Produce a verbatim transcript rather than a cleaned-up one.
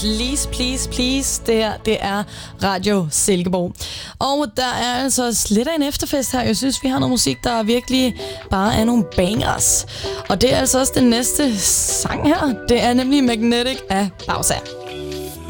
Please, please, please. Det her, det er Radio Silkeborg. Og der er altså lidt af en efterfest her. Jeg synes, vi har noget musik, der virkelig bare er nogle bangers. Og det er altså også den næste sang her. Det er nemlig Magnetic af Bausa.